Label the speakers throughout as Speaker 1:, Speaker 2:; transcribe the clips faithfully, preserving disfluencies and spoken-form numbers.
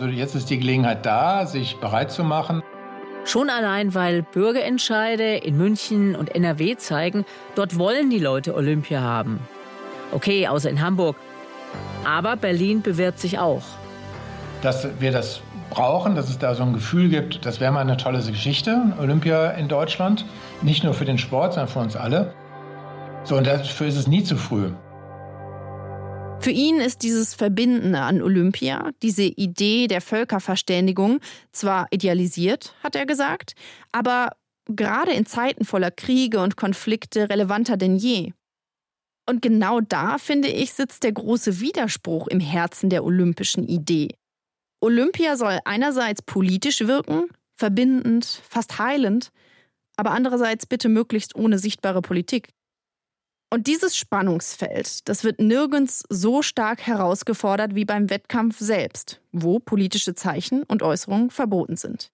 Speaker 1: Also jetzt ist die Gelegenheit da, sich bereit zu machen.
Speaker 2: Schon allein, weil Bürgerentscheide in München und N R W zeigen, dort wollen die Leute Olympia haben. Okay, außer in Hamburg. Aber Berlin bewährt sich auch.
Speaker 1: Dass wir das brauchen, dass es da so ein Gefühl gibt, das wäre mal eine tolle Geschichte, Olympia in Deutschland. Nicht nur für den Sport, sondern für uns alle. So, und dafür ist es nie zu früh.
Speaker 3: Für ihn ist dieses Verbindende an Olympia, diese Idee der Völkerverständigung, zwar idealisiert, hat er gesagt, aber gerade in Zeiten voller Kriege und Konflikte relevanter denn je. Und genau da, finde ich, sitzt der große Widerspruch im Herzen der olympischen Idee. Olympia soll einerseits politisch wirken, verbindend, fast heilend, aber andererseits bitte möglichst ohne sichtbare Politik. Und dieses Spannungsfeld, das wird nirgends so stark herausgefordert wie beim Wettkampf selbst, wo politische Zeichen und Äußerungen verboten sind.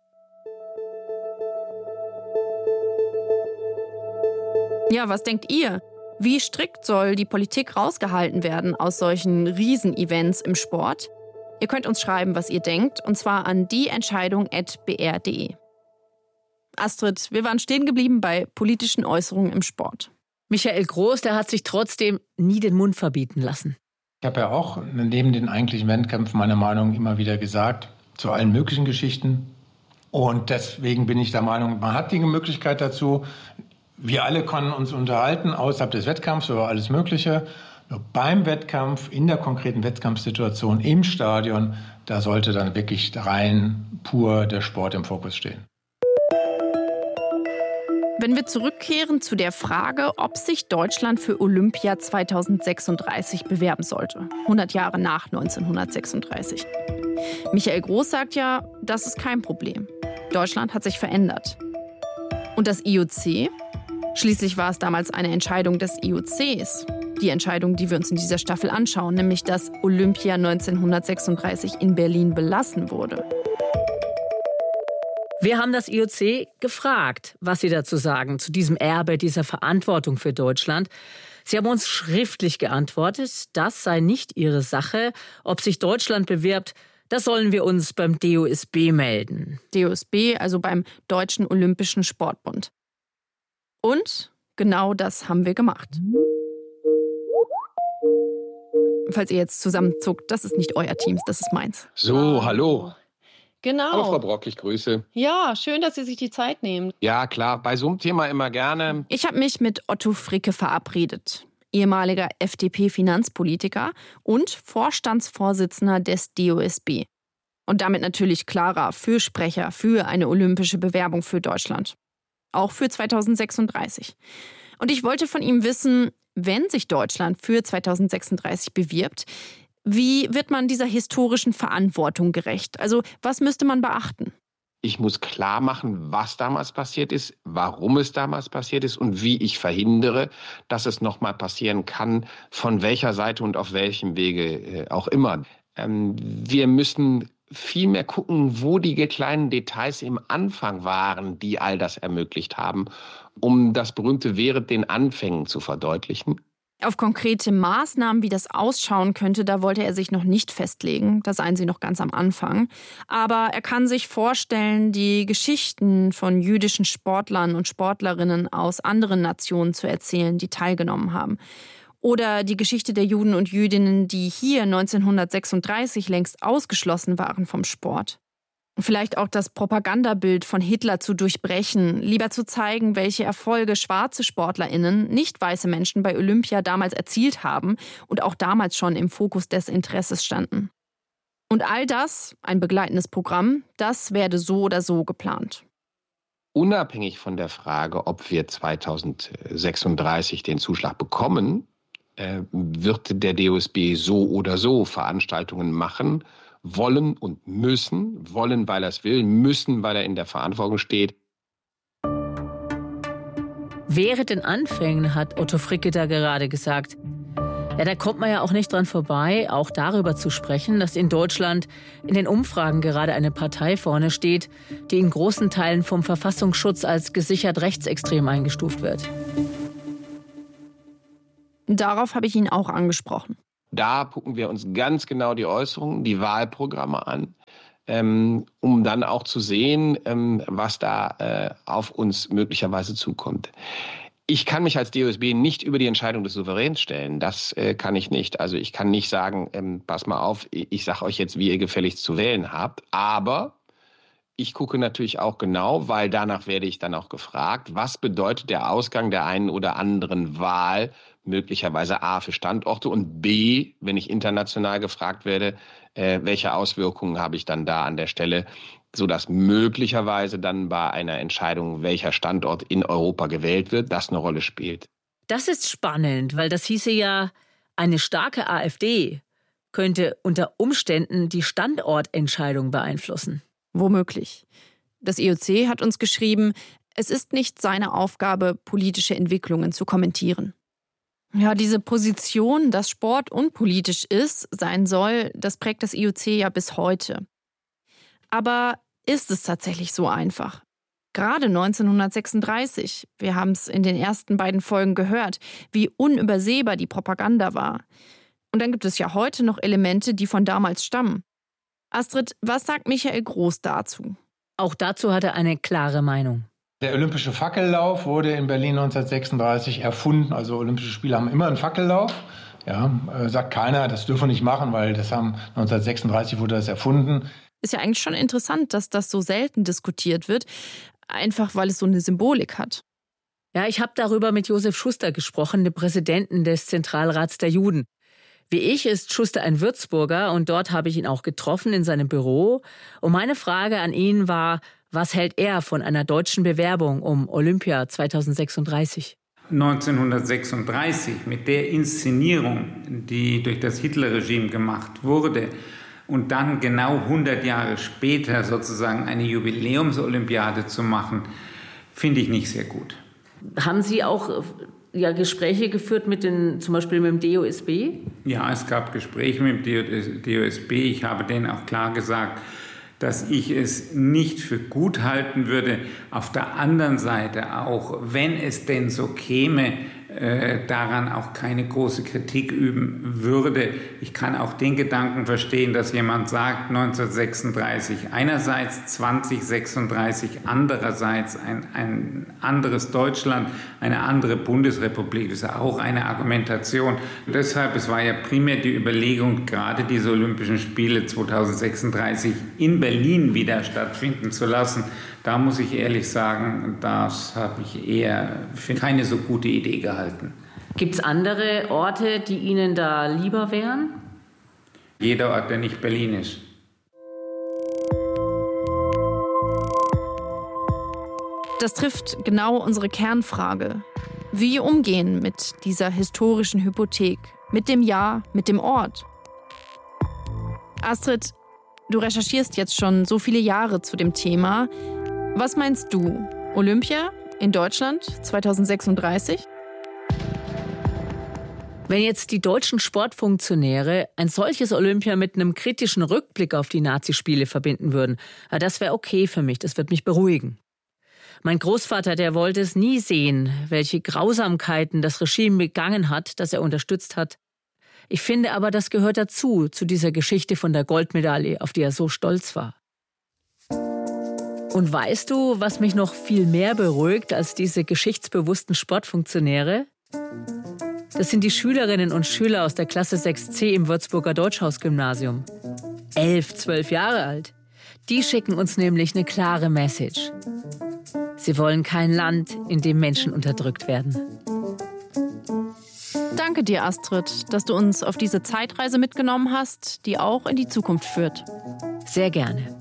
Speaker 3: Ja, was denkt ihr? Wie strikt soll die Politik rausgehalten werden aus solchen Riesenevents im Sport? Ihr könnt uns schreiben, was ihr denkt, und zwar an dieentscheidung at b r punkt d e. Astrid, wir waren stehen geblieben bei politischen Äußerungen im Sport.
Speaker 2: Michael Groß, der hat sich trotzdem nie den Mund verbieten lassen.
Speaker 1: Ich habe ja auch neben den eigentlichen Wettkämpfen meine Meinung immer wieder gesagt, zu allen möglichen Geschichten. Und deswegen bin ich der Meinung, man hat die Möglichkeit dazu. Wir alle können uns unterhalten außerhalb des Wettkampfs über alles Mögliche. Nur beim Wettkampf, in der konkreten Wettkampfsituation, im Stadion, da sollte dann wirklich rein pur der Sport im Fokus stehen.
Speaker 3: Wenn wir zurückkehren zu der Frage, ob sich Deutschland für Olympia zweitausendsechsunddreißig bewerben sollte, hundert Jahre nach neunzehnhundertsechsunddreißig. Michael Groß sagt ja, das ist kein Problem. Deutschland hat sich verändert. Und das I O C? Schließlich war es damals eine Entscheidung des I O Cs. Die Entscheidung, die wir uns in dieser Staffel anschauen, nämlich dass Olympia neunzehnhundertsechsunddreißig in Berlin belassen wurde.
Speaker 2: Wir haben das I O C gefragt, was sie dazu sagen, zu diesem Erbe, dieser Verantwortung für Deutschland. Sie haben uns schriftlich geantwortet, das sei nicht ihre Sache. Ob sich Deutschland bewirbt, das sollen wir uns beim D O S B melden.
Speaker 3: D O S B, also beim Deutschen Olympischen Sportbund. Und genau das haben wir gemacht. Falls ihr jetzt zusammenzuckt, das ist nicht euer Teams, das ist meins.
Speaker 4: So, hallo.
Speaker 3: Genau.
Speaker 4: Hallo Frau Brock, ich grüße.
Speaker 3: Ja, schön, dass Sie sich die Zeit nehmen.
Speaker 4: Ja, klar, bei so einem Thema immer gerne.
Speaker 3: Ich habe mich mit Otto Fricke verabredet, ehemaliger F D P-Finanzpolitiker und Vorstandsvorsitzender des D O S B. Und damit natürlich klarer Fürsprecher für eine olympische Bewerbung für Deutschland. Auch für zweitausendsechsunddreißig. Und ich wollte von ihm wissen, wenn sich Deutschland für zweitausendsechsunddreißig bewirbt, wie wird man dieser historischen Verantwortung gerecht? Also was müsste man beachten?
Speaker 4: Ich muss klar machen, was damals passiert ist, warum es damals passiert ist und wie ich verhindere, dass es nochmal passieren kann, von welcher Seite und auf welchem Wege auch immer. Ähm, wir müssen viel mehr gucken, wo die kleinen Details im Anfang waren, die all das ermöglicht haben, um das berühmte während den Anfängen zu verdeutlichen.
Speaker 3: Auf konkrete Maßnahmen, wie das ausschauen könnte, da wollte er sich noch nicht festlegen. Da seien sie noch ganz am Anfang. Aber er kann sich vorstellen, die Geschichten von jüdischen Sportlern und Sportlerinnen aus anderen Nationen zu erzählen, die teilgenommen haben. Oder die Geschichte der Juden und Jüdinnen, die hier neunzehnhundertsechsunddreißig längst ausgeschlossen waren vom Sport. Vielleicht auch das Propagandabild von Hitler zu durchbrechen, lieber zu zeigen, welche Erfolge schwarze SportlerInnen, nicht weiße Menschen bei Olympia damals erzielt haben und auch damals schon im Fokus des Interesses standen. Und all das, ein begleitendes Programm, das werde so oder so geplant.
Speaker 4: Unabhängig von der Frage, ob wir zweitausendsechsunddreißig den Zuschlag bekommen, äh, wird der D O S B so oder so Veranstaltungen machen, wollen und müssen, wollen, weil er es will, müssen, weil er in der Verantwortung steht.
Speaker 2: Während den Anfängen, hat Otto Fricke da gerade gesagt. Ja, da kommt man ja auch nicht dran vorbei, auch darüber zu sprechen, dass in Deutschland in den Umfragen gerade eine Partei vorne steht, die in großen Teilen vom Verfassungsschutz als gesichert rechtsextrem eingestuft wird.
Speaker 3: Darauf habe ich ihn auch angesprochen.
Speaker 4: da gucken wir uns ganz genau die Äußerungen, die Wahlprogramme an, ähm, um dann auch zu sehen, ähm, was da äh, auf uns möglicherweise zukommt. Ich kann mich als D O S B nicht über die Entscheidung des Souveräns stellen. Das äh, kann ich nicht. Also ich kann nicht sagen, ähm, pass mal auf, ich sage euch jetzt, wie ihr gefälligst zu wählen habt. Aber ich gucke natürlich auch genau, weil danach werde ich dann auch gefragt, was bedeutet der Ausgang der einen oder anderen Wahl möglicherweise A für Standorte und B, wenn ich international gefragt werde, äh, welche Auswirkungen habe ich dann da an der Stelle, sodass möglicherweise dann bei einer Entscheidung, welcher Standort in Europa gewählt wird, das eine Rolle spielt.
Speaker 2: Das ist spannend, weil das hieße ja, eine starke AfD könnte unter Umständen die Standortentscheidung beeinflussen.
Speaker 3: Womöglich. Das I O C hat uns geschrieben, es ist nicht seine Aufgabe, politische Entwicklungen zu kommentieren. Ja, diese Position, dass Sport unpolitisch ist, sein soll, das prägt das I O C ja bis heute. Aber ist es tatsächlich so einfach? Gerade neunzehnhundertsechsunddreißig, wir haben es in den ersten beiden Folgen gehört, wie unübersehbar die Propaganda war. Und dann gibt es ja heute noch Elemente, die von damals stammen. Astrid, was sagt Michael Groß dazu?
Speaker 2: Auch dazu hat er eine klare Meinung.
Speaker 1: Der olympische Fackellauf wurde in Berlin neunzehnhundertsechsunddreißig erfunden. Also Olympische Spiele haben immer einen Fackellauf. Ja, äh, sagt keiner, das dürfen wir nicht machen, weil das haben neunzehnhundertsechsunddreißig wurde das erfunden.
Speaker 3: Ist ja eigentlich schon interessant, dass das so selten diskutiert wird, einfach weil es so eine Symbolik hat.
Speaker 2: Ja, ich habe darüber mit Josef Schuster gesprochen, dem Präsidenten des Zentralrats der Juden. Wie ich ist Schuster ein Würzburger und dort habe ich ihn auch getroffen in seinem Büro. Und meine Frage an ihn war, was hält er von einer deutschen Bewerbung um Olympia zweitausendsechsunddreißig?
Speaker 5: neunzehnhundertsechsunddreißig mit der Inszenierung, die durch das Hitlerregime gemacht wurde und dann genau hundert Jahre später sozusagen eine Jubiläumsolympiade zu machen, finde ich nicht sehr gut.
Speaker 2: Haben Sie auch ja, Gespräche geführt mit den, zum Beispiel mit dem D O S B?
Speaker 5: Ja, es gab Gespräche mit dem D O S B. Ich habe denen auch klar gesagt, dass ich es nicht für gut halten würde. Auf der anderen Seite auch, wenn es denn so käme, äh, daran auch keine große Kritik üben würde. Ich kann auch den Gedanken verstehen, dass jemand sagt, neunzehnhundertsechsunddreißig einerseits, zwanzig sechsunddreißig andererseits, ein, ein anderes Deutschland, eine andere Bundesrepublik. Das ist auch eine Argumentation. Und deshalb, es war ja primär die Überlegung, gerade diese Olympischen Spiele zweitausendsechsunddreißig in Berlin wieder stattfinden zu lassen. Da muss ich ehrlich sagen, das habe ich eher für keine so gute Idee gehalten.
Speaker 2: Gibt es andere Orte, die Ihnen da lieber wären?
Speaker 5: Jeder Ort, der nicht Berlin ist.
Speaker 3: Das trifft genau unsere Kernfrage. Wie umgehen mit dieser historischen Hypothek? Mit dem Jahr, mit dem Ort? Astrid, du recherchierst jetzt schon so viele Jahre zu dem Thema. Was meinst du? Olympia in Deutschland zweitausendsechsunddreißig?
Speaker 2: Wenn jetzt die deutschen Sportfunktionäre ein solches Olympia mit einem kritischen Rückblick auf die Nazispiele verbinden würden, das wäre okay für mich, das wird mich beruhigen. Mein Großvater, der wollte es nie sehen, welche Grausamkeiten das Regime begangen hat, das er unterstützt hat. Ich finde aber, das gehört dazu, zu dieser Geschichte von der Goldmedaille, auf die er so stolz war. Und weißt du, was mich noch viel mehr beruhigt als diese geschichtsbewussten Sportfunktionäre? Das sind die Schülerinnen und Schüler aus der Klasse sechs C im Würzburger Deutschhaus-Gymnasium. Elf, zwölf Jahre alt. Die schicken uns nämlich eine klare Message. Sie wollen kein Land, in dem Menschen unterdrückt werden.
Speaker 3: Danke dir, Astrid, dass du uns auf diese Zeitreise mitgenommen hast, die auch in die Zukunft führt.
Speaker 2: Sehr gerne.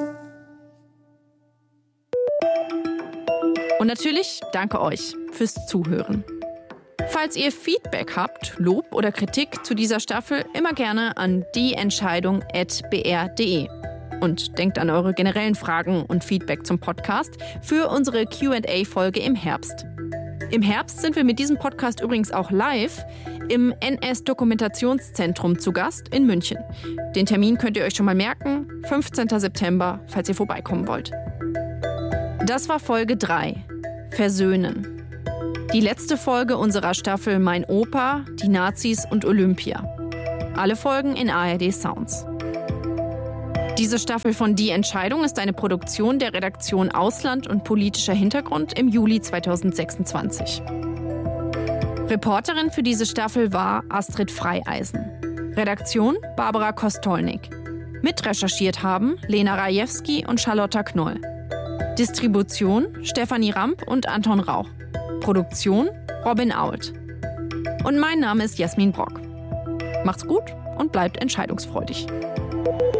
Speaker 3: Und natürlich danke euch fürs Zuhören. Falls ihr Feedback habt, Lob oder Kritik zu dieser Staffel, immer gerne an dieentscheidung at b r punkt d e. Und denkt an eure generellen Fragen und Feedback zum Podcast für unsere Q and A-Folge im Herbst. Im Herbst sind wir mit diesem Podcast übrigens auch live im N S-Dokumentationszentrum zu Gast in München. Den Termin könnt ihr euch schon mal merken, fünfzehnten September, falls ihr vorbeikommen wollt. Das war Folge drei, Versöhnen. Die letzte Folge unserer Staffel Mein Opa, die Nazis und Olympia. Alle Folgen in A R D Sounds. Diese Staffel von Die Entscheidung ist eine Produktion der Redaktion Ausland und politischer Hintergrund im Juli zweitausendsechsundzwanzig. Reporterin für diese Staffel war Astrid Freieisen. Redaktion Barbara Kostolnik. Mitrecherchiert haben Lena Rajewski und Charlotta Knoll. Distribution Stefanie Ramp und Anton Rauch. Produktion Robin Ault. Und mein Name ist Jasmin Brock. Macht's gut und bleibt entscheidungsfreudig.